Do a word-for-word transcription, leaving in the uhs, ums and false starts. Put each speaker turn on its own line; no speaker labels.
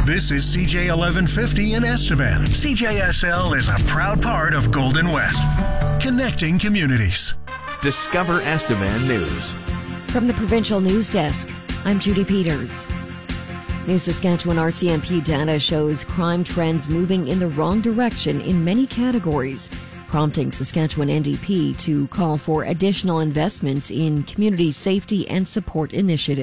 This is C J eleven fifty in Estevan. C J S L is a proud part of Golden West, connecting communities.
Discover Estevan News.
From the Provincial News Desk, I'm Judy Peters. New Saskatchewan R C M P data shows crime trends moving in the wrong direction in many categories, prompting Saskatchewan N D P to call for additional investments in community safety and support initiatives.